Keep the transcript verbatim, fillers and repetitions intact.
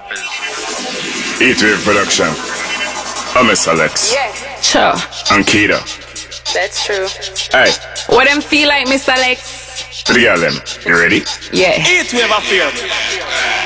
Heatwave Production. I'm Miss Alex. Yeah, sure. And Keita. That's true. Hey. What them feel like, Miss Alex? To the girl them. You ready? Yeah. Heatwave affair.